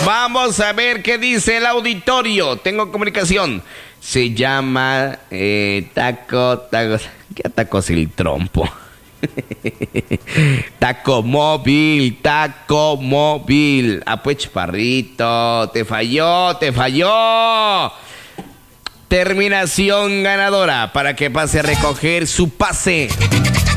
Vamos a ver qué dice el auditorio. Tengo comunicación. Se llama taco. ¿Qué taco es el trompo? Taco móvil. Ah, pues, chaparrito, te falló. Terminación ganadora para que pase a recoger su pase.